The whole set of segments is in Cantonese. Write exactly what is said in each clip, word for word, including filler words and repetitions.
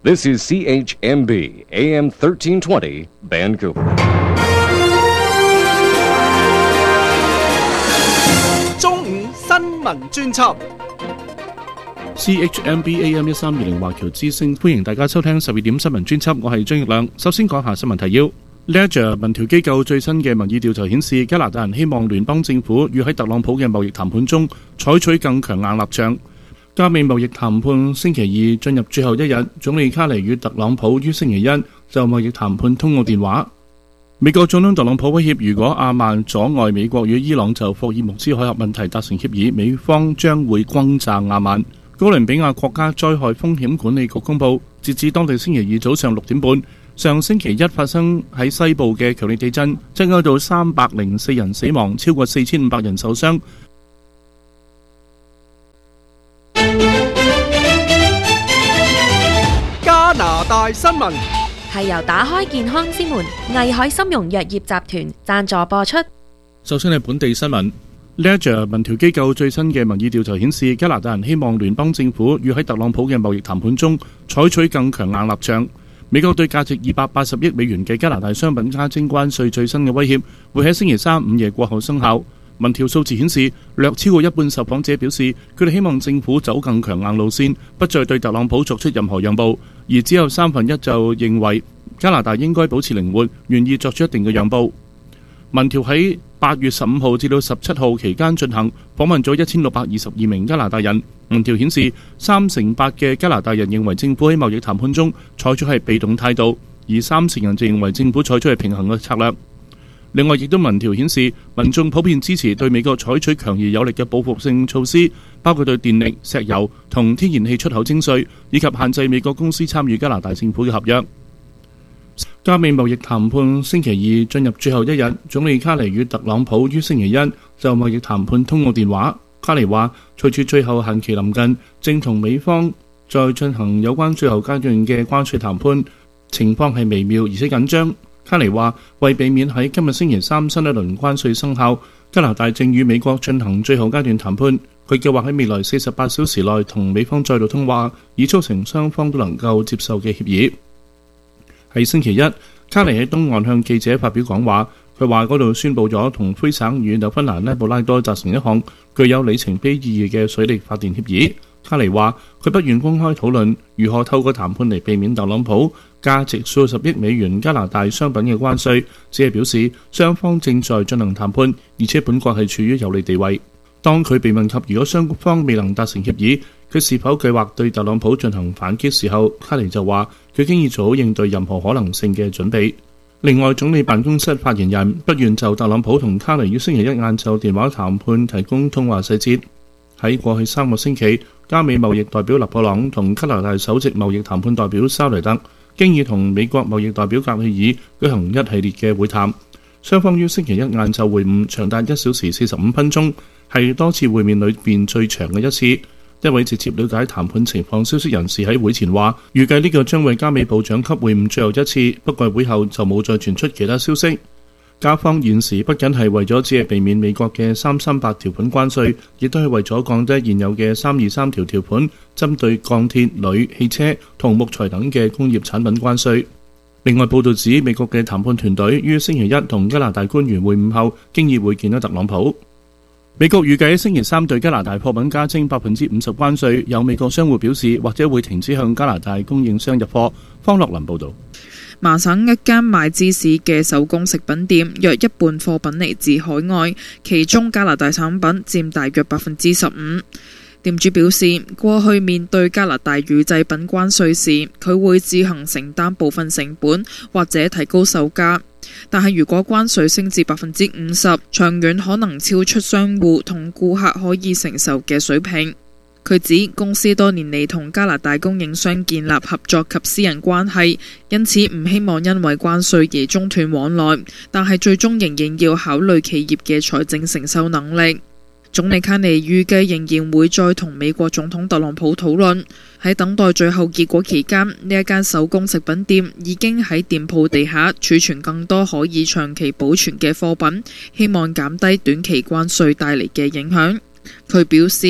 This is C H M B A M thirteen twenty Vancouver. 中午新聞專輯 C H M B A M 一三二零華僑之聲，歡迎大家收聽十二點新聞專輯，我係張奕亮。首先講下新聞提要。Ledger 民調機構最新嘅民意調查顯示，加拿大人希望聯邦政府與喺特朗普嘅貿易談判中採取更強硬立場。加美貿易談判星期二進入最後一日，總理卡尼與特朗普於星期一就貿易談判通過電話。美國總統特朗普威脅，如果阿曼阻礙美國與伊朗就霍爾木茲海峽問題達成協議，美方將會轟炸阿曼。哥倫比亞國家災害風險管理局公佈，截至當地星期二早上六點半，上星期一發生喺西部嘅強烈地震，增加到三百零四人死亡，超過四千五百人受傷。 加拿大新聞係由打開健康之門藝海參茸藥業集團贊助播出。 首先係本地新聞。Ledger 民調機構最新嘅民意調查顯示，加拿大人希望聯邦政府與喺特朗普嘅貿易談判中採取更強硬立場。美國對價值二百八十億美元嘅加拿大商品加徵關稅最新嘅威脅，會喺星期三午夜過後生效。民調數字顯示，略超過一半受訪者表示，佢哋希望政府走更強硬路線，不再對特朗普作出任何讓步，而只有三分一就認為加拿大應該保持靈活，願意作出一定嘅讓步。民調喺八月十五號至到十七號期間進行，訪問咗一千六百二十二名加拿大人。民調顯示，三成八嘅加拿大人認為政府喺貿易談判中採取係被動態度，而三成人就認為政府採取係平衡嘅策略。另外，亦都民調顯示，民眾普遍支持對美國採取強而有力嘅報復性措施，包括對電力、石油同天然氣出口徵稅，以及限制美國公司參與加拿大政府嘅合約。加美貿易談判星期二進入最後一日，總理卡尼與特朗普於星期一就貿易談判通過電話。卡尼話，隨住最後限期臨近，正同美方再進行有關最後階段嘅關稅談判，情況係微妙而且緊張。卡尼話，為避免喺今日星期三新一輪關稅生效，加拿大正與美國進行最後階段談判。佢計劃喺未來四十八小時內同美方再度通話，以促成雙方都能夠接受嘅協議。喺星期一，卡尼喺東岸向記者發表講話，佢話嗰度宣布咗同魁省與紐芬蘭拉布拉多達成一項具有里程碑意義嘅水力發電協議。卡尼話，佢不願公開討論如何透過談判嚟避免特朗普價值數十億美元加拿大商品嘅關稅，只係表示雙方正在進行談判，而且本國係處於有利地位。當佢被問及如果雙方未能達成協議，佢是否計劃對特朗普進行反擊時候，卡尼就話佢已經已做好應對任何可能性嘅準備。另外，總理辦公室發言人不願就特朗普同卡尼於星期一晏晝電話談判提供通話細節。喺過去三個星期，加美貿易代表勒布朗同加拿大首席貿易談判代表沙雷特經已同美國貿易代表格希爾舉行一系列嘅會談，雙方於星期一晏晝會晤，長達一小時四十五分鐘，係多次會面裏邊最長嘅一次。一位直接了解談判情況消息人士喺會前話，預計呢個將會加美部長級會晤最後一次，不過會後就冇再傳出其他消息。加方現時不僅係為咗只係避免美國嘅三三八條款關稅，亦都係為咗降低現有嘅三二三條條款針對鋼鐵、鋁、汽車同木材等嘅工業產品關稅。另外報道指，美國嘅談判團隊於星期一同加拿大官員會晤後，經已會見到特朗普。美國預計喺星期三對加拿大貨品加徵百分之五十關稅，有美國商戶表示或者會停止向加拿大供應商入貨。方樂林報導。 麻省一間賣芝士嘅手工食品店，約一半貨品嚟自海外，其中加拿大產品佔大約百分之十五。店主表示，過去面對加拿大乳製品關稅時，佢會自行承擔部分成本或者提高售價，但係如果關稅升至百分之五十，長遠可能超出商戶同顧客可以承受嘅水平。佢指公司多年嚟同加拿大供應商建立合作及私人關係，因此唔希望因為關稅而中斷往來，但係最終仍然要考慮企業嘅財政承受能力。總理卡尼預計仍然會再同美國總統特朗普討論。喺等待最後結果期間，呢一間手工食品店已經喺店鋪地下儲存更多可以長期保存嘅貨品，希望減低短期關稅帶嚟嘅影響。佢表示，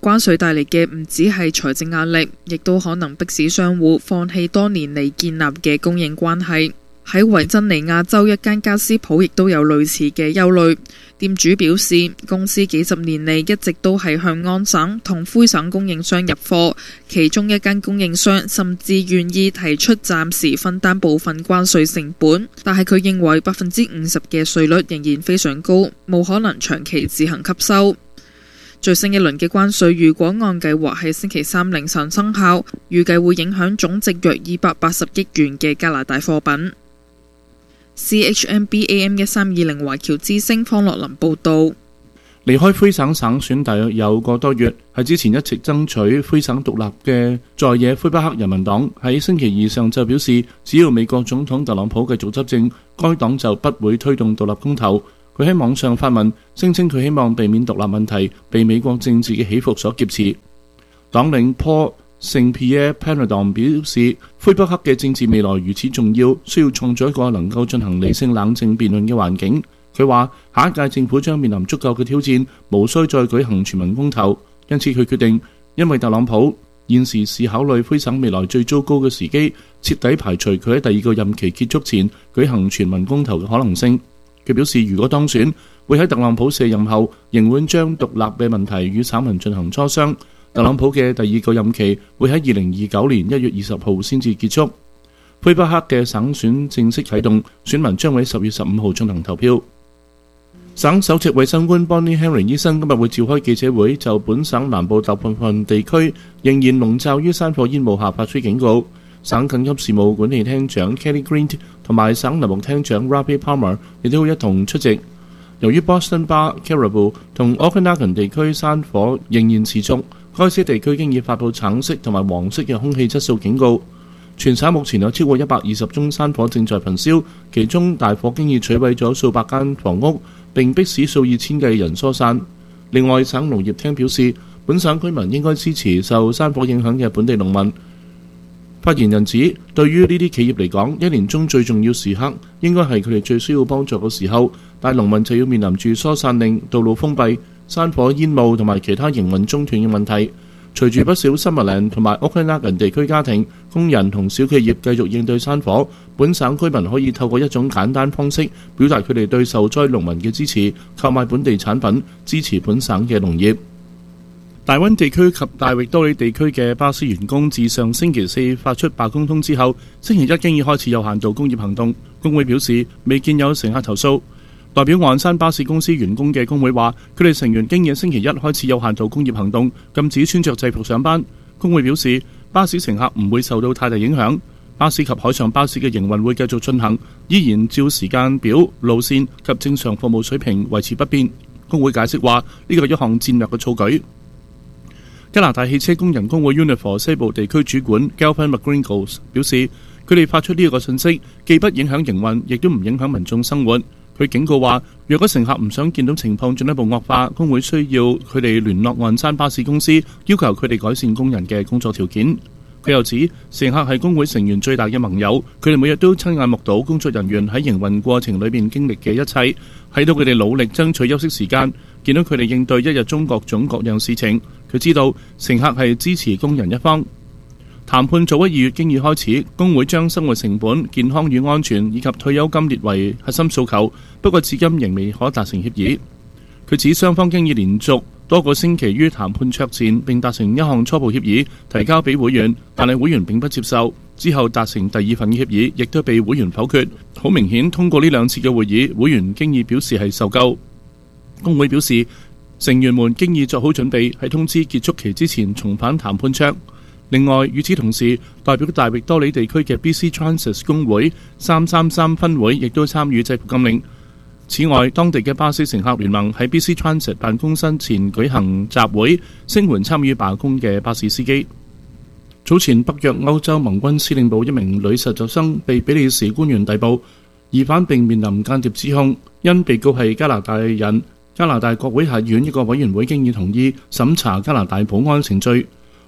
關稅帶嚟嘅唔止係財政壓力，亦都可能迫使商戶放棄多年嚟建立嘅供應關係。喺維珍尼亞州一間家私鋪亦都有類似嘅憂慮。店主表示，公司幾十年嚟一直都係向安省同魁省供應商入貨，其中一間供應商甚至願意提出暫時分擔部分關稅成本，但係佢認為百分之五十嘅稅率仍然非常高，冇可能長期自行吸收。最新一輪嘅關稅如果按計劃喺星期三凌晨生效，預計會影響總值約二百八十億元嘅加拿大貨品。C H M B A M 一三二零華僑之聲方樂林報道。 離開魁省省選大約有個多月，係之前一直爭取魁省獨立嘅在野魁北克人民黨喺星期二上晝表示，只要美國總統特朗普繼續執政，該黨就不會推動獨立公投。佢喺網上發文聲稱佢希望避免獨立問題被美國政治嘅起伏所劫持。黨領 Paul Saint-Pierre Plamondon 表示，魁北克嘅政治未來如此重要，需要創造一個能夠進行理性冷靜辯論嘅環境。佢話下一屆政府將面臨足夠嘅挑戰，無需再舉行全民公投，因此佢決定因為特朗普現時是考慮魁省未來最糟糕嘅時機，徹底排除佢喺第二個任期結束前舉行全民公投嘅可能性。佢表示，如果當選，會喺特朗普卸任後仍會將獨立嘅問題與省民進行磋商。特朗普嘅第二個任期會喺二零二九年一月二十號先至結束。魁北克嘅省選正式啟動，選民將會喺十月十五號進行投票。省首席衛生官 Bonnie Henry 醫生今日會召開記者會，就本省南部大部分地區仍然籠罩於山火煙霧下發出警告。省緊急事務管理廳長 Kelly Green 同埋省林務廳長 Robbie Palmer 亦都會一同出席。由於 Boston Bar、Caribou 同 Okanagan 地區山火仍然持續，該些地區經已發布橙色同埋黃色嘅空氣質素警告。全省目前有超過一百二十宗山火正在焚燒，其中大火經已摧毀咗數百間房屋，並迫使數以千計人疏散。另外，省農業廳表示，本省居民應該支持受山火影響嘅本地農民。發言人指，對於呢啲企業嚟講，一年中最重要時刻應該係佢哋最需要幫助嘅時候，但農民就要面臨住疏散令、道路封閉、山火煙霧同埋其他營運中斷嘅問題。隨住不少 Summerland 同埋 Okanagan 地區家庭、工人同小企業繼續應對山火，本省居民可以透過一種簡單方式表達佢哋對受災農民嘅支持，購買本地產品，支持本省嘅農業。大溫地區及大域多利地區嘅巴士員工自上星期四發出罷工通知後，星期一經已開始有限度工業行動。工會表示未見有乘客投訴。代表岸山巴士公司員工嘅工會話，佢哋成員經已星期一開始有限度工業行動，禁止穿着制服上班。工會表示，巴士乘客唔會受到太大影響，巴士及海上巴士嘅營運會繼續進行，依然照時間表、路線及正常服務水平維持不變。工會解釋話，呢個係一項戰略嘅措舉。加拿大汽車工人工會 Unifor 西部地區主管 Galvin McGringles 表示，佢哋發出呢一個信息，既不影響營運，亦都唔影響民眾生活。佢警告話，若果乘客唔想見到情況進一步惡化，工會需要佢哋聯絡岸山巴士公司，要求佢哋改善工人嘅工作條件。佢又指，乘客係工會成員最大嘅盟友，佢哋每日都親眼目睹工作人員喺營運過程裏面經歷嘅一切，睇到佢哋努力爭取休息時間，見到佢哋應對一日中各種各樣事情。佢知道乘客係支持工人一方。談判早喺二月經已開始，工會將生活成本、健康與安全以及退休金列為核心訴求，不過至今仍未可達成協議。佢指雙方經已連續多個星期於談判桌前，並達成一項初步協議，提交俾會員，但係會員並不接受。之後達成第二份協議，亦都被會員否決。好明顯，通過呢兩次嘅會議，會員經已表示係受夠。工會表示，成員們經已做好準備，喺通知結束期之前重返談判桌。另外，與此同時，代表大域多利地區嘅 B C Transit 工會三三三分會亦都參與制服禁令。此外，當地嘅巴士乘客聯盟喺 B C Transit 辦公室前舉行集會，聲援參與罷工嘅巴士司機。早前北約歐洲盟軍司令部一名女實習生被比利時官員逮捕，疑犯並面臨間諜指控，因被告係加拿大人。加拿大國會下院一個委員會經已同意審查加拿大保安程序。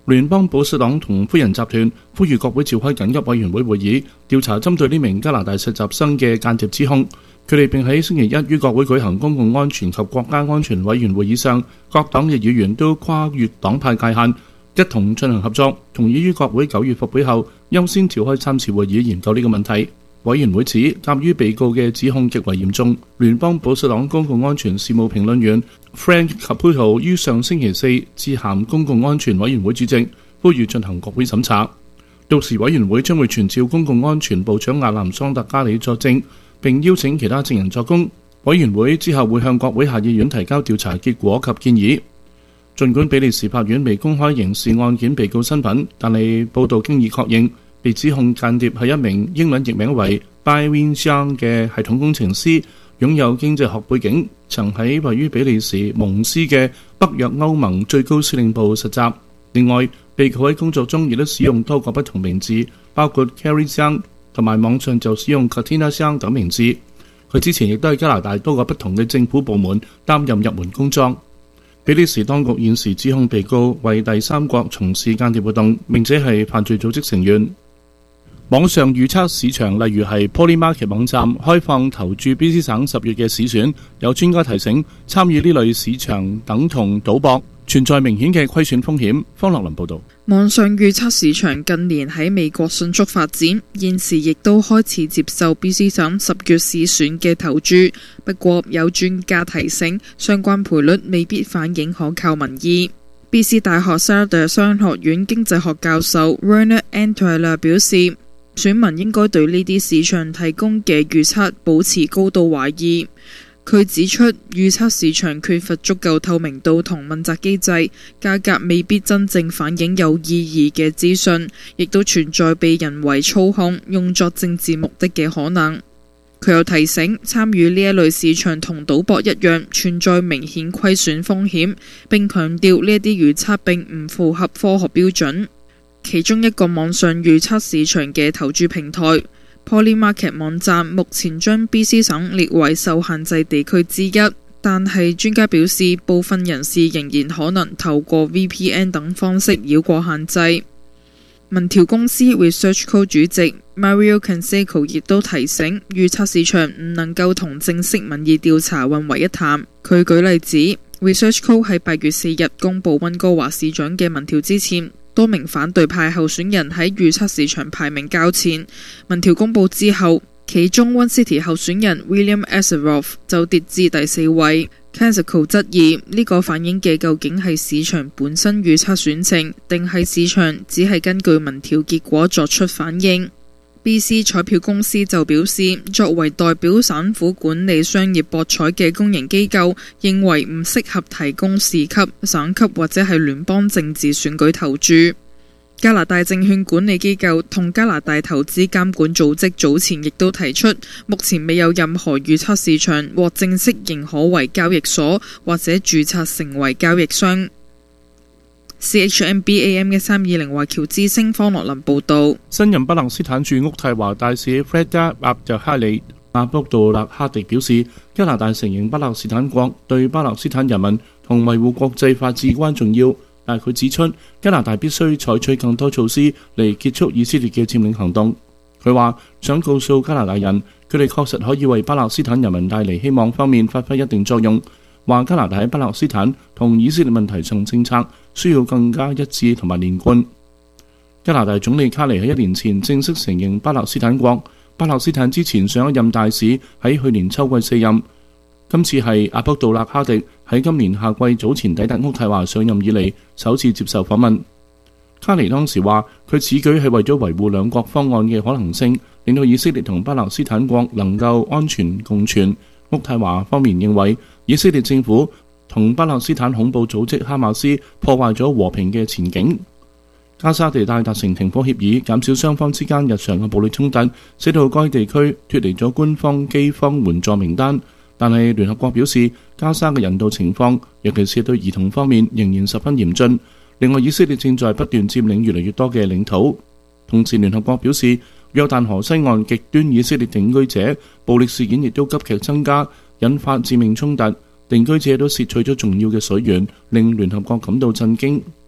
聯邦保守黨同灰人集團呼籲國會召開緊急委員會會議，調查針對呢名加拿大實習生嘅間諜指控。佢哋並喺星期一於國會舉行公共安全及國家安全委員會議上，各黨嘅議員都跨越黨派界限，一同進行合作，同意於國會九月復會後優先召開三次會議研究呢個問題。委員會指，鑑於被告嘅指控極為嚴重，聯邦保守黨公共安全事務評論員 Frank Caputo 於上星期四致函公共安全委員會主席，呼籲進行國會審查。到時委員會將會傳召公共安全部長亞蘭桑特加里作證，並邀請其他證人作供。委員會之後會向國會下議院提交調查結果及建議。儘管比利時法院未公開刑事案件被告身份，但係報道經已確認，被指控間諜係一名英文譯名為 Bywin Xiang 嘅系統工程師，擁有經濟學背景，曾喺位於比利時蒙斯嘅北約歐盟最高司令部實習。另外，被告喺工作中亦都使用多個不同名字，包括 Carrie Xiang 同埋網上就使用 Katina Xiang 等名字。佢之前亦都喺加拿大多個不同嘅政府部門擔任入門工作。比利時當局現時指控被告為第三國從事間諜活動，並且係犯罪組織成員。網上預測市場，例如係 Polymarket 網站開放投注 B C 省十月嘅市選，有專家提醒參與呢類市場等同賭博，存在明顯嘅虧損風險。方樂林報導。 網上預測市場近年喺美國迅速發展，現時亦都開始接受 B C 省十月市選嘅投注。不過有專家提醒，相關賠率未必反映可靠民意。B C 大學 Sarah 商學院經濟學教授 Werner Antler 表示，選民應該對呢啲市場提供嘅預測保持高度懷疑。佢指出，預測市場缺乏足夠透明度同問責機制，價格未必真正反映有意義嘅資訊，亦都存在被人為操控、用作政治目的嘅可能。佢又提醒，參與呢一類市場同賭博一樣，存在明顯虧損風險，並強調呢一啲預測並唔符合科學標準。其中一個網上預測市場嘅投注平台 Polymarket 網站目前將 B C 省列為受限制地區之一，但係專家表示，部分人士仍然可能透過 V P N 等方式繞過限制。民調公司 ResearchCo 主席 Mario Canseco 亦都提醒，預測市場唔能夠同正式民意調查混為一談。佢舉例指 ResearchCo 喺八月四日公布溫哥華市長嘅民調之前，多名反對派候選人喺預測市場排名較前。民調公佈之後，其中 One City 候選人 William Asaroff 就跌至第四位。Canseco 質疑呢個反映嘅究竟係市場本身預測選情，定係市場只係根據民調結果作出反應。B C 彩票公司就表示，作為代表省府管理商業博彩嘅公營機構，認為唔適合提供市級、省級或者係聯邦政治選舉投注。加拿大證券管理機構同加拿大投資監管組織早前亦都提出，目前未有任何預測市場獲正式認可為交易所或者註冊成為交易商。C H M B A M 嘅三二零華僑之聲方樂林報導。 新任巴勒斯坦駐渥太華大使 Freda Abdelhadi 阿卜杜勒哈迪表示，加拿大承認巴勒斯坦國對巴勒斯坦人民同維護國際法至關重要，但佢指出加拿大必須採取更多措施嚟結束以色列嘅佔領行動。佢話想告訴加拿大人，佢哋確實可以為巴勒斯坦人民帶嚟希望方面發揮一定作用。話加拿大喺巴勒斯坦同以色列問題上政策需要更加一致同埋連貫。加拿大總理卡尼喺一年前正式承認巴勒斯坦國。巴勒斯坦之前上一任大使喺去年秋季卸任，今次係阿卜杜勒哈迪喺今年夏季早前抵達渥太華上任以嚟首次接受訪問。卡尼當時話，佢此舉係為咗維護兩國方案嘅可能性，令到以色列同巴勒斯坦國能夠安全共存。渥太華方面認為，以色列政府同巴勒斯坦恐怖組織哈馬斯破壞咗和平嘅前景。加沙地帶達成停火協議，減少雙方之間日常嘅暴力衝突，使到該地區脫離咗官方饑荒援助名單。但係聯合國表示，加沙嘅人道情況，尤其是對兒童方面，仍然十分嚴峻。另外，以色列正在不斷佔領越嚟越多嘅領土。同時，聯合國表示，約旦河西岸極端以色列定居者暴力事件亦都急劇增加，引發致命衝突。定居者都竊取咗重要嘅水源，令聯合國感到震驚。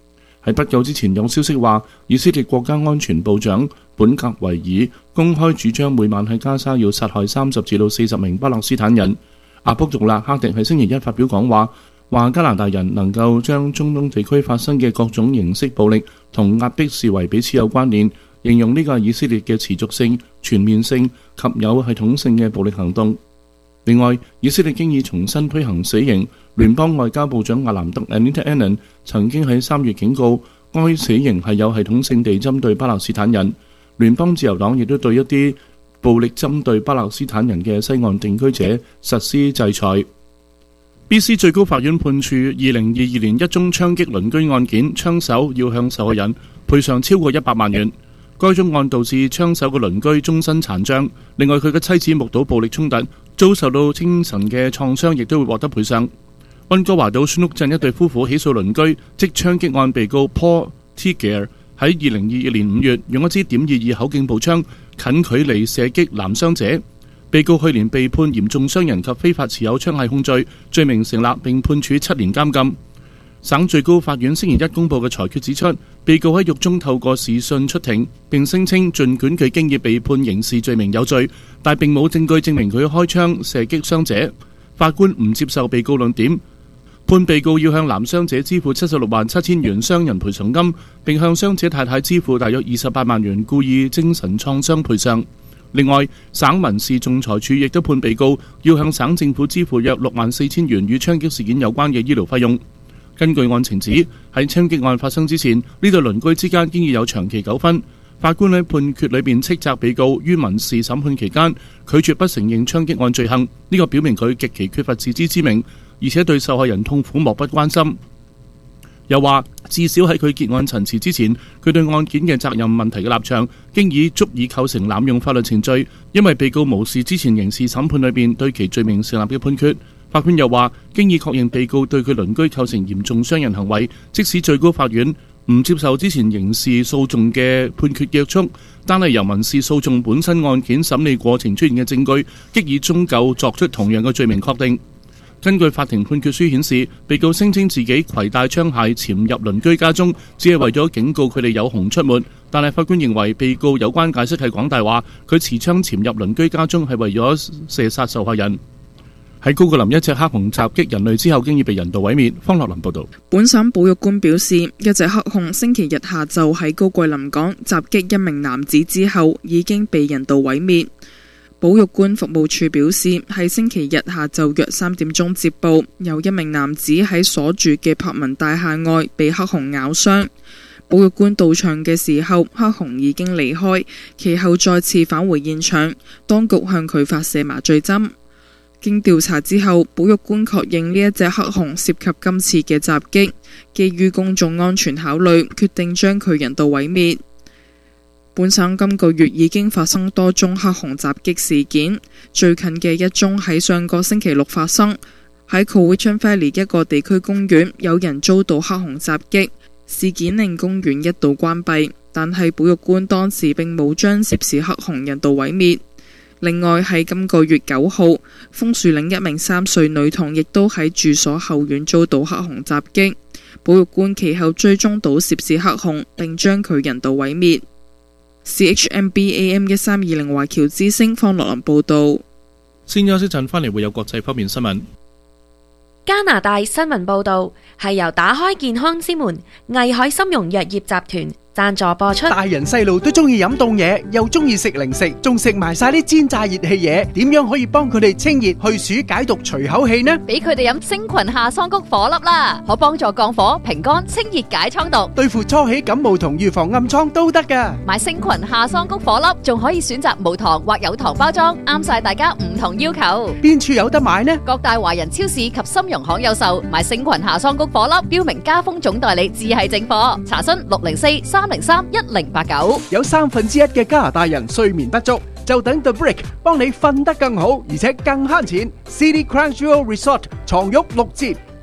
喺不久之前有消息話，以色列國家安全部長本格維爾公開主張每晚喺加沙要殺害三十至到四十名巴勒斯坦人。阿卜杜勒克迪喺星期一發表講話，話加拿大人能夠將中東地區發生嘅各種形式暴力同壓迫視為彼此有關聯，形容呢個係以色列嘅持續性、全面性及有系統性嘅暴力行動。另外，以色列經已重新推行死刑。聯邦外交部長亞蘭德 Anita Anand 曾經喺三月警告，該死刑係有系統性地針對巴勒斯坦人。聯邦自由黨亦都對一啲暴力針對巴勒斯坦人嘅西岸定居者實施制裁。B C 最高法院判處二零二二年一宗槍擊鄰居案件，槍手要向受害人賠償超過一百萬元。該宗案導致槍手嘅鄰居終身殘障，另外佢嘅妻子目睹暴力衝突，遭受到精神嘅創傷，亦都會獲得賠償。溫哥華島宣屋鎮一對夫婦起訴鄰居，即槍擊案被告 Paul Teague 喺二零二二年五月用一支點二二口徑步槍近距離射擊男傷者。被告去年被判嚴重傷人及非法持有槍械控罪，罪名成立並判處七年監禁。省最高法院星期一公佈嘅裁決指出，被告喺獄中透過視訊出庭，並聲稱儘管佢經已被判刑事罪名有罪，但並冇證據證明佢開槍射擊傷者。法官唔接受被告論點，判被告要向男傷者支付七十六萬七千元傷人賠償金，並向傷者太太支付大約二十八萬元故意精神創傷賠償。另外，省民事仲裁處亦都判被告要向省政府支付約六萬四千元與槍擊事件有關嘅醫療費用。根據案情指，喺槍擊案發生之前，呢對鄰居之間經已有長期糾紛。法官喺判決裏邊斥責被告於民事審判期間拒絕不承認槍擊案罪行，呢個表明佢極其缺乏自知之明，而且對受害人痛苦漠不關心。又話至少喺佢結案陳詞之前，佢對案件嘅責任問題嘅立場經已足以構成濫用法律程序，因為被告無視之前刑事審判裏邊對其罪名成立嘅判決。法官又話，經已確認被告對佢鄰居構成嚴重傷人行為，即使最高法院唔接受之前刑事訴訟嘅判決約束，單係由民事訴訟本身案件審理過程出現嘅證據，即以終究作出同樣嘅罪名確定。根據法庭判決書顯示，被告聲稱自己攜帶槍械潛入鄰居家中，只係為咗警告佢哋有熊出沒。但係法官認為被告有關解釋係講大話，佢持槍潛入鄰居家中係為咗射殺受害人。喺高句林一隻黑熊襲擊人類之後，經已被人道毀滅。方樂林報導。 本省保育官表示，一隻黑熊星期日下晝喺高句林港襲擊一名男子之後，已經被人道毀滅。保育官服務處表示，喺星期日下晝約三點鐘接報，有一名男子喺所住嘅柏文大廈外被黑熊咬傷。保育官到場嘅時候，黑熊已經離開，其後再次返回現場，當局向佢發射麻醉針。經調查之後，保育官確認呢一隻黑熊涉及今次嘅襲擊，基於公眾安全考慮，決定將佢人道毀滅。本省今個月已經發生多宗黑熊襲擊事件，最近嘅一宗喺上個星期六發生，喺 Cowichan Valley 一個地區公園，有人遭到黑熊襲擊，事件令公園一度關閉，但係保育官當時並冇將涉事黑熊人道毀滅。另外喺今個月九號，楓樹嶺一名三歲女童亦都喺住所後院遭到黑熊襲擊，保育官其後追蹤到涉事黑熊，並將佢人道毀滅。C H M B A M 一三二零華僑之聲方樂林報道。 先休息陣，翻嚟會有國際方面新聞。 加拿大新聞報道係由打開健康之門藝海參茸藥業集團贊助播出。 大人細路都中意飲凍嘢，又中意食零食，仲食埋晒啲煎炸熱氣嘢，點樣可以幫佢哋清熱去暑解毒除口氣呢？ 俾佢哋飲星群夏桑菊火粒啦，可幫助降火平肝清熱解瘡毒， 對付初起感冒同預防暗瘡都得噶。 買星群夏桑菊火粒仲可以選擇無糖或有糖包裝，啱晒大家唔同要求。 邊處有得買呢？ 各大華人超市及參茸行有售。買星群夏桑菊火粒標明加豐總代理，只係正貨。查詢六零四三零三一零八九。 有三分之一嘅加拿大人睡眠不足，就等 The Break 幫你瞓得更好，而且更慳錢。City Crown Jewel Resort 床褥六折，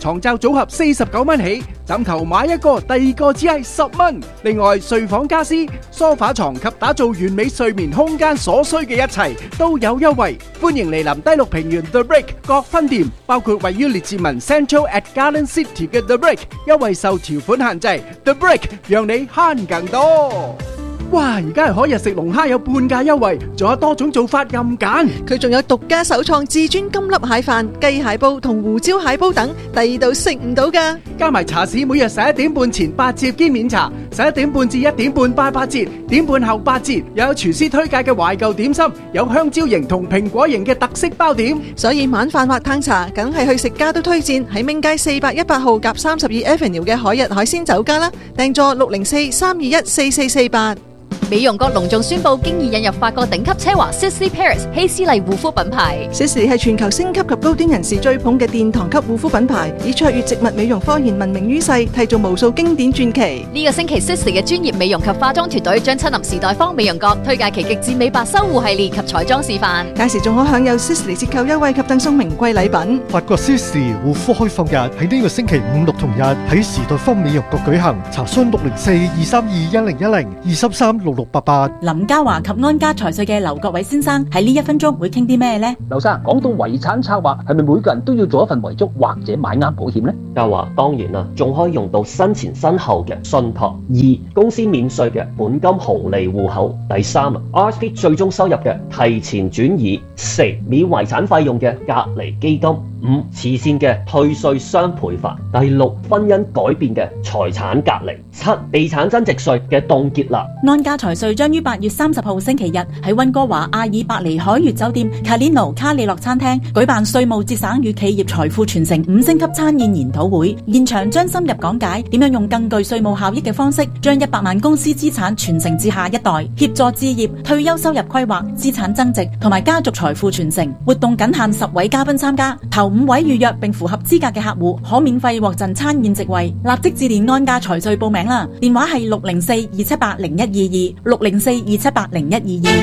床罩組合四十九蚊起，枕頭買一個，第二個只係十蚊。另外，睡房家私、梳化床及打造完美睡眠空間所需嘅一切都有優惠。歡迎嚟臨低綠平原 The Brick 各分店，包括位於列治文 Central at Garden City 嘅 The Brick， 優惠受條款限制。The Brick 讓你慳更多。哇！而家係海日食龍蝦有半價優惠，仲有多種做法任揀。 佢仲有獨家首創至尊金粒蟹飯、雞蟹煲同胡椒蟹煲等，第二度食唔到㗎。 加埋茶市每日十一點半前八折兼免茶，十一點半至一點半八八折，點半後八折。又有廚師推介嘅懷舊點心，有香蕉型同蘋果型嘅特色包點。 所以晚飯或嘆茶，梗係去食家都推薦喺明街四百一百號夾三十二 Avenue 嘅海日海鮮酒家啦。訂座六零四三二一四四四八。 美容閣隆重宣布，經已引入法國頂級奢華 Sisley Paris 希斯麗護膚品牌。 Sisley 係全球星級及高端人士追捧嘅殿堂級護膚品牌，以卓越植物美容科研聞名於世，締造無數經典傳奇。 呢個星期 Sisley 嘅專業美容及化妝團隊將親臨時代坊美容閣，推介其極致美白修護系列及彩妝示範。 屆時仲可享有 Sisley 折扣優惠及贈送名貴禮品。 法國 Sisley 護膚開放日喺呢個星期五六同日喺時代坊美容閣舉行，查詢六零四二三二一零一零二三三六六八八。 林嘉華及安家財稅嘅劉國偉先生喺呢一分鐘會傾啲咩呢？ 劉生，講到遺產策劃，係咪每個人都要做一份遺囑或者買啱保險呢？ 嘉華當然啦，仲可以用到身前身後嘅信託。二、公司免稅嘅本金紅利戶口。第三啊 ，R S P 最終收入嘅提前轉移。四、免遺產費用嘅隔離基金。五、慈善嘅退稅雙倍法。第六、婚姻改變嘅財產隔離。七、地產增值稅嘅凍結啦。 安家財稅將於八月三十號星期日喺溫哥華阿爾伯尼海悅酒店卡列諾卡里諾餐廳舉辦稅務節省與企業財富傳承五星級餐宴研討會，現場將深入講解點樣用更具稅務效益嘅方式，將一百萬公司資產傳承至下一代，協助置業、退休收入規劃、資產增值同埋家族財富傳承。活動僅限十位嘉賓參加，頭五位預約並符合資格嘅客戶可免費獲贈餐宴席位。立即致電安家財稅報名啦，電話係六零四二七八零一二二六零四二七八零一二二。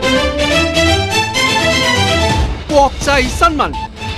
國際新聞。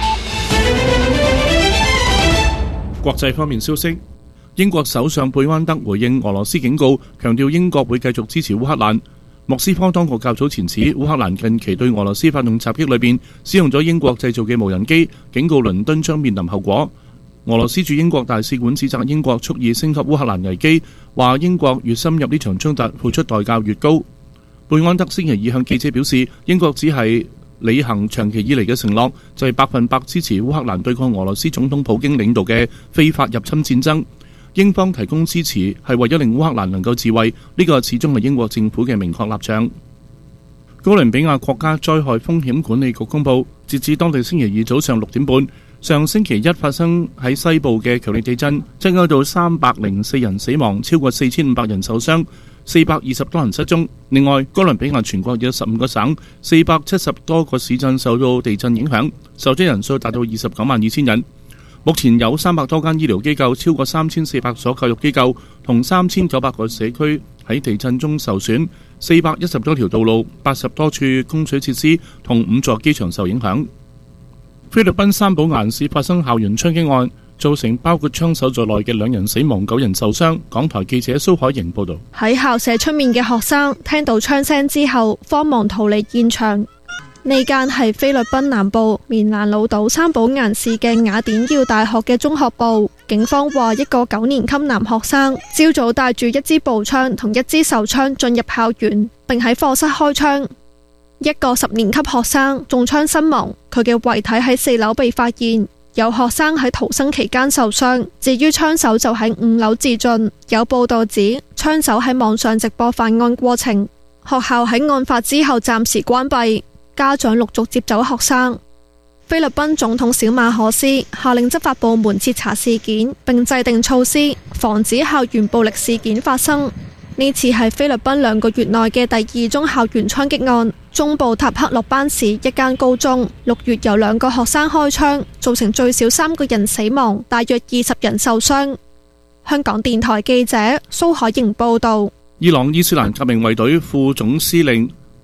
國際方面消息，英國首相貝安德回應俄羅斯警告，強調英國會繼續支持烏克蘭。莫斯科當局較早前指，烏克蘭近期對俄羅斯發動襲擊裏邊使用咗英國製造嘅無人機，警告倫敦將面臨後果。俄羅斯駐英國大使館指責英國蓄意升級烏克蘭危機，話英國越深入呢場衝突，付出代價越高。貝安德星期二向記者表示，英國只係履行長期以嚟嘅承諾，就係百分百支持烏克蘭對抗俄羅斯總統普京領導嘅非法入侵戰爭。英方提供支持係為咗令烏克蘭能夠自衛，呢個始終係英國政府嘅明確立場。哥倫比亞國家災害風險管理局公佈，截至當地星期二早上六點半，上星期一發生喺西部嘅強烈地震，增加到三百零四人死亡，超過四千五百人受傷，四百二十多人失蹤。另外，哥倫比亞全國有十五個省、四百七十多個市鎮受到地震影響，受災人數達到二十九萬二千人。目前有三百多間醫療機構、超過三千四百所教育機構同三千九百個社區喺地震中受損，四百一十多條道路、八十多處供水設施同五座機場受影響。菲律賓三寶岩市發生校園槍擊案，造成包括槍手在內嘅兩人死亡、九人受傷。港台記者蘇海瑩報導。 喺校舍出面嘅學生聽到槍聲之後，慌忙逃離現場。呢間係菲律賓南部棉蘭老島三寶岩市嘅雅典耀大學嘅中學部。警方話，一個九年級男學生朝早帶住一支步槍同一支手槍進入校園，並喺課室開槍。一個十年級學生中槍身亡，佢嘅遺體喺四樓被發現。有學生喺逃生期間受傷，至於槍手就喺五樓自盡。有報道指，槍手喺網上直播犯案過程。學校喺案發之後暫時關閉。家長陸續接走學生。菲律賓總統小馬可斯下令執法部門徹查事件，並制定措施防止校園暴力事件發生。呢次係菲律賓兩個月內嘅第二宗校園槍擊案。中部塔克洛班市一間高中六月有兩個學生開槍，造成最少三個人死亡，大約二十人受傷。香港電台記者蘇海瑩報道。 伊朗伊斯蘭革命衛隊副總司令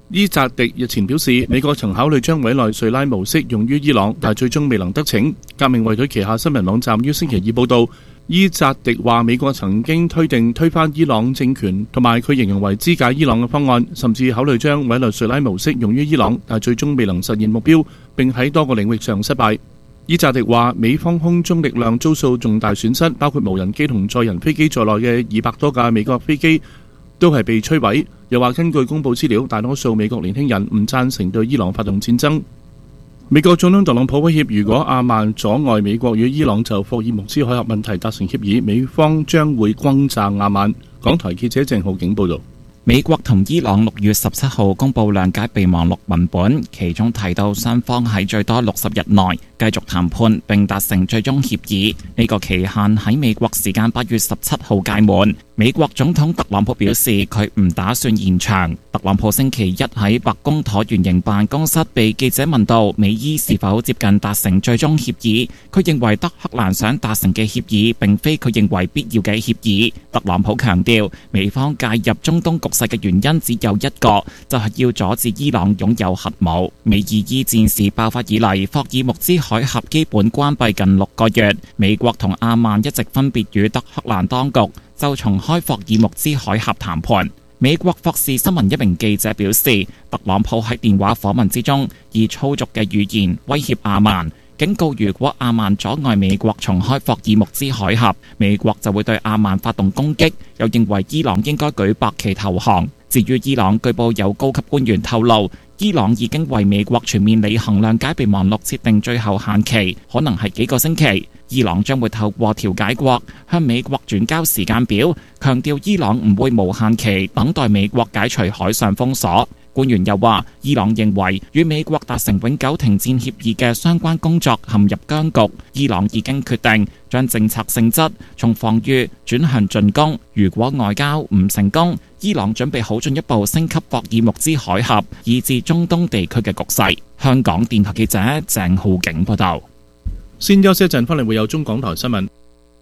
伊扎迪日前表示，美國曾考慮將委內瑞拉模式用於伊朗，但最終未能得逞。革命衛隊旗下新聞網站於星期二報道，伊扎迪話美國曾經推定推翻伊朗政權，同埋佢形容為肢解伊朗嘅方案，甚至考慮將委內瑞拉模式用於伊朗，但最終未能實現目標，並喺多個領域上失敗。伊扎迪話美方空中力量遭受重大損失，包括無人機同載人飛機在內嘅二百多架美國飛機都係被摧毀。又話根據公佈資料，大多數美國年輕人唔贊成對伊朗發動戰爭。美國總統特朗普威脅，如果阿曼阻礙美國與伊朗就霍爾木茲海峽問題達成協議，美方將會轟炸阿曼。港台記者鄭浩景報導。 美國同伊朗六月十七號公佈諒解備忘錄文本，其中提到雙方喺最多六十日內繼續談判並達成最終協議，呢個期限喺美國時間八月十七號屆滿。美國總統特朗普表示佢唔打算延長。特朗普星期一喺白宮橢圓形辦公室被記者問到美伊是否接近達成最終協議，佢認為德黑蘭想達成嘅協議並非佢認為必要嘅協議。特朗普強調美方介入中東局勢嘅原因只有一個，就係要阻止伊朗擁有核武。美伊伊戰事爆發以嚟，霍爾木茲海峽基本關閉近六個月，美國同阿曼一直分別與德黑蘭當局就重開霍爾木茲海峽談判。美國霍士新聞一名記者表示，特朗普喺電話訪問之中以粗俗嘅語言威脅阿曼，警告如果阿曼阻礙美國重開霍爾木茲海峽，美國就會對阿曼發動攻擊，又認為伊朗應該舉白旗投降。至於伊朗，據報有高級官員透露，伊朗已經為美國全面履行諒解備忘錄設定最後限期，可能係幾個星期。伊朗將會透過調解國向美國轉交時間表，強調伊朗唔會無限期等待美國解除海上封鎖。官員又話，伊朗認為與美國達成永久停戰協議嘅相關工作陷入僵局，伊朗已經決定將政策性質從防禦轉向進攻。如果外交唔成功，伊朗準備好進一步升級霍爾木茲海峽以至中東地區嘅局勢。香港電台記者鄭浩景報道。 先休息一陣，翻嚟會有中港台新聞。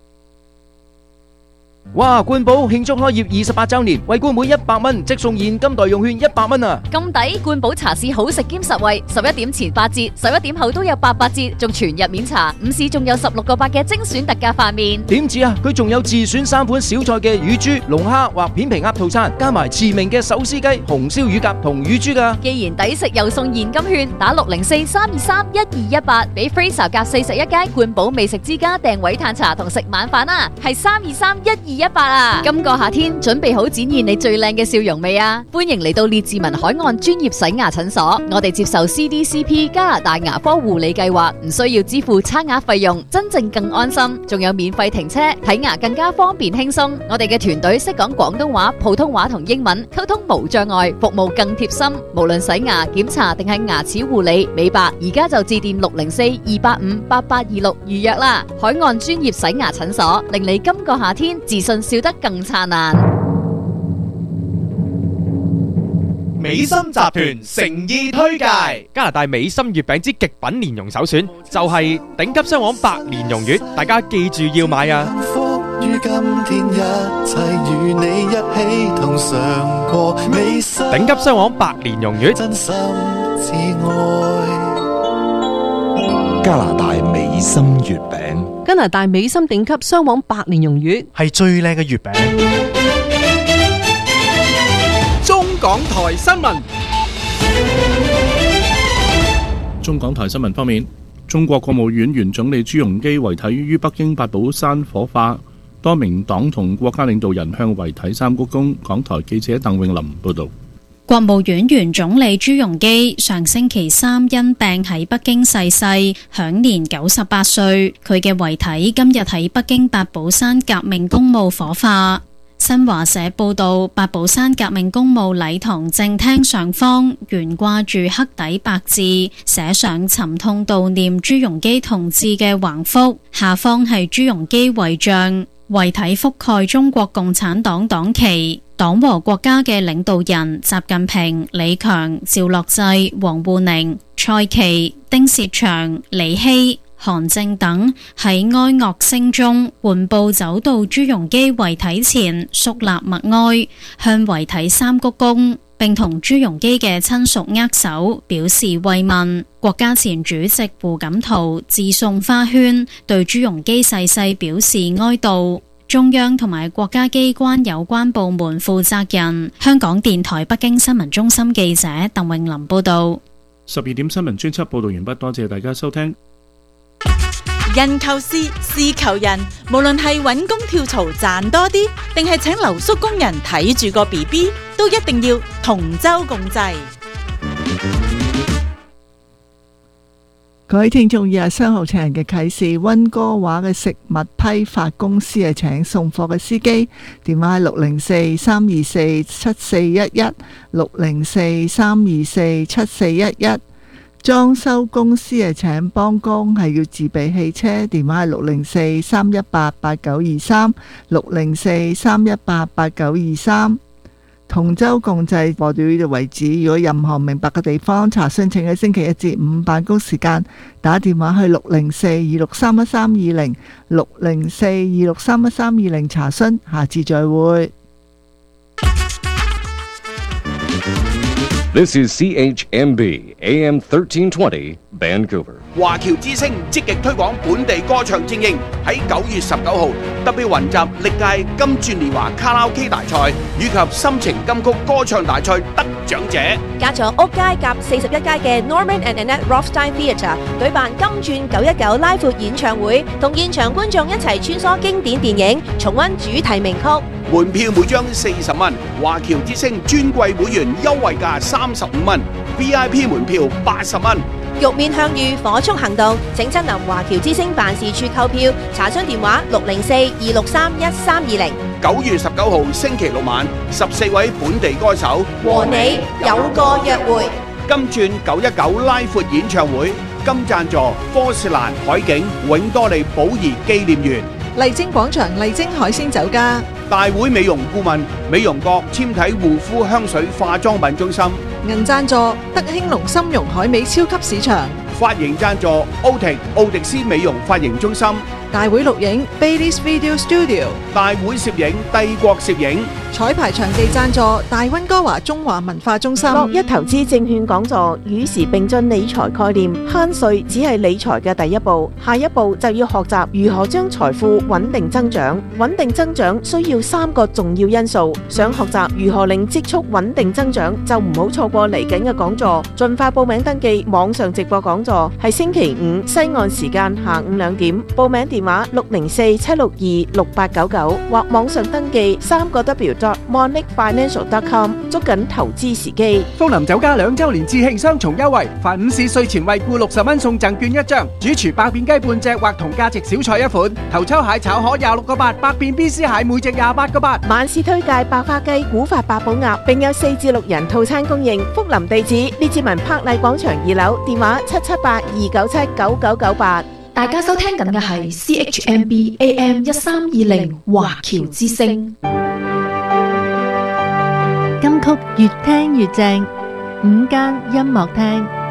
哇！冠寶慶祝開業二十八週年，為冠滿一百蚊即送現金代用券一百蚊啊！ 咁抵！冠寶茶市好食兼實惠，十一點前八折，十一點後都有八八折，仲全日免茶。午市仲有十六個八嘅精選特價飯麵。 點止啊！佢仲有自選三款小菜嘅乳豬、龍蝦或片皮鴨套餐，加埋馳名嘅手撕雞、紅燒乳鴿同乳豬噶。 既然抵食又送現金券，打六零四三二三一二一八，俾 Fraser 夾四十一街冠寶美食之家訂位嘆茶同食晚飯啊！係三二三一二一八啊！今個夏天準備好展現你最靚嘅笑容未啊？歡迎嚟到列治文海岸專業洗牙診所，我哋接受 C D C P 加拿大牙科護理計劃，唔需要支付刷牙費用，真正更安心，仲有免費停車，睇牙更加方便輕鬆。我哋嘅團隊識講廣東話、普通話同英文，溝通無障礙，服務更貼心。無論洗牙、檢查定係牙齒護理、美白，而家就致電六零四二八五八八二六預約啦。海岸專業洗牙診所，令你今個夏天自信笑得更燦爛。 美心集團誠意推介加拿大美心月餅之極品蓮蓉首選，就係頂級雙黃白蓮蓉月，大家記住要買啊！於今天一切與你一起同嘗過美心頂級雙黃白蓮蓉月，真心至愛。 加拿大美心月餅， 加拿大美心頂級雙黃白蓮蓉月係最靚嘅月餅。 中港台新聞。 中港台新聞方面，中國國務院原總理朱鎔基遺體於北京八寶山火化，多名黨同國家領導人向遺體三鞠躬。港台記者鄧永林報道。 國務院原總理朱鎔基上星期三因病喺北京逝世，享年九十八歲。佢嘅遺體今日喺北京八寶山革命公墓火化。新華社報道，八寶山革命公墓禮堂正廳上方懸掛住黑底白字，寫上沉痛悼念朱鎔基同志嘅橫幅，下方係朱鎔基遺像。遺體覆蓋中國共產黨黨旗。黨和國家嘅領導人習近平、李強、趙樂際、王滬寧、蔡奇、丁薛祥、李希、 韓正等喺哀樂聲中緩步走到朱鎔基遺體前肅立默哀，向遺體三鞠躬，並同朱鎔基嘅親屬握手表示慰問。國家前主席胡錦濤致送花圈，對朱鎔基逝世表示哀悼。中央同埋國家機關有關部門負責人。香港電台北京新聞中心記者鄧詠琳報道。 十二點新聞專輯報道完畢，多謝大家收聽。 人求事，事求人，無論係揾工跳槽賺多啲，定係請留宿工人睇住個 B B， 都一定要同舟共濟。 各位聽眾，以下商號請人嘅啟示，溫哥華嘅食物批發公司係請送貨嘅司機，電話係六零四三二四七四一一，六零四三二四七四一一。裝修公司係請幫工，係要自備汽車，電話係六零四三一八八九二三，六零四三一八八九二三。同舟共濟播到呢度為止，如果任何明白嘅地方查詢，請喺星期一至五辦公時間打電話去六零四二六三一三二零，六零四二六三一三二零查詢。下次再會。 This is C H M B A M thirteen twenty Vancouver。 華僑之聲積極推廣本地歌唱精英，喺九月十九號特別雲集歷屆金鑽年華卡拉 OK 大賽以及心情金曲歌唱大賽得獎者， 加咗屋街及四十一街嘅 Norman and Annette Rothstein Theatre 舉辦金鑽九一九拉闊演唱會，同現場觀眾一齊穿梭經典電影，重溫主題名曲。 門票每張四十蚊，華僑之聲尊貴會員優惠價三十五蚊 ，V I P 門票八十蚊。 玉面向遇，火速行動，請親臨華僑之聲辦事處購票，查詢電話六零四二六三一三二零。 九月十九號星期六晚，十四位本地歌手和你有個約會。 金鑽九一九拉闊演唱會，金贊助科士蘭海景永多利寶儀紀念園。 麗晶廣場麗晶海鮮酒家， 大會美容顧問美容閣纖體護膚香水化妝品中心， 銀贊助德興隆參茸海味超級市場， 髮型贊助奧迪奧迪斯美容髮型中心， 大會錄影 Baileys Video Studio， 大會攝影帝國攝影， 彩排場地贊助大溫哥華中華文化中心， 樂一投資證券講座與時並進理財概念，慳稅只係理財嘅第一步，下一步就要學習如何將財富穩定增長。穩定增長需要三個重要因素，想學習如何令積蓄穩定增長，就唔好錯過嚟緊嘅講座，盡快報名登記網上直播講座，係星期五西岸時間下午兩點，報名電話六零四七六二六八九九或網上登記三個 W dot monic financial dot com， 捉緊投資時機。 福林酒家兩週年致慶雙重優惠，凡午市稅前惠顧六十蚊送贈券一張，主廚百變雞半隻或同價值小菜一款，頭抽蟹炒河廿六個八，百變 B C 蟹每隻廿八個八。 晚市推介百花雞、古法八寶鴨，並有四至六人套餐供應。福林地址列治文柏麗廣場二樓，電話七七八二九七九九九八。 大家收聽緊嘅係 C H M B A M 一三二零華僑之聲。 金曲越聽越正，午間音樂廳。